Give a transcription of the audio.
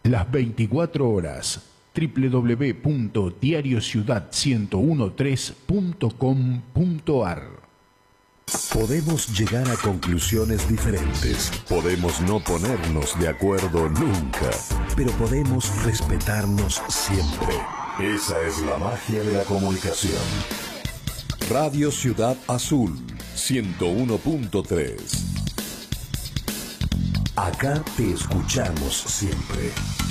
Las 24 horas. www.diariociudad1013.com.ar. Podemos llegar a conclusiones diferentes, podemos no ponernos de acuerdo nunca, pero podemos respetarnos siempre. Esa es la magia de la comunicación. Radio Ciudad Azul 101.3. Acá te escuchamos siempre.